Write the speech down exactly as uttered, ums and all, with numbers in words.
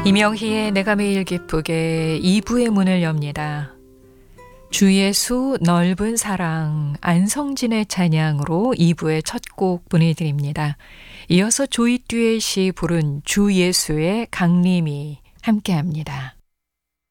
이명희의 내가 매일 기쁘게 이 부의 문을 엽니다. 주 예수 넓은 사랑 안성진의 찬양으로 이 부의 첫 곡 보내드립니다. 이어서 조이듀엣이 부른 주 예수의 강림이 함께합니다.